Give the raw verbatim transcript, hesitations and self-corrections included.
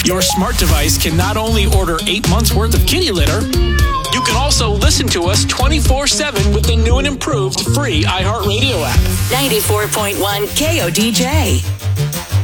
Your smart device can not only order eight months worth of kitty litter, you can also listen to us twenty-four seven with the new and improved free iHeartRadio app. ninety-four point one K O D J.